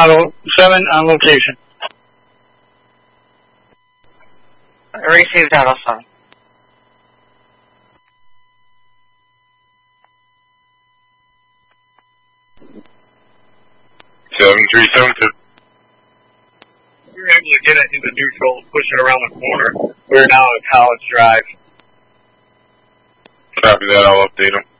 Bravo 7 on location. Received out of phone. 7372. We were able to get it into neutral, push it around the corner. We're now at College Drive. Copy that, I'll update them.